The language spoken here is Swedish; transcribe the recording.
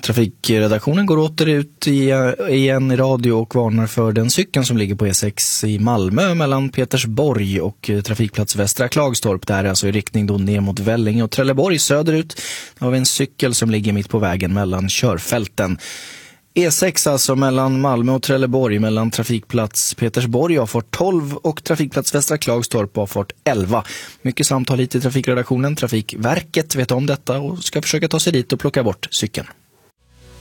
Trafikredaktionen går åter ut igen i radio och varnar för den cykeln som ligger på E6 i Malmö mellan Petersborg och trafikplats Västra Klagstorp. Där är alltså i riktning då ner mot Vellinge och Trelleborg söderut. Då har vi en cykel som ligger mitt på vägen mellan körfälten. E6 alltså mellan Malmö och Trelleborg, mellan trafikplats Petersborg avfart 12 och trafikplats Västra Klagstorp avfart 11. Mycket samtal hit i trafikredaktionen. Trafikverket vet om detta och ska försöka ta sig dit och plocka bort cykeln.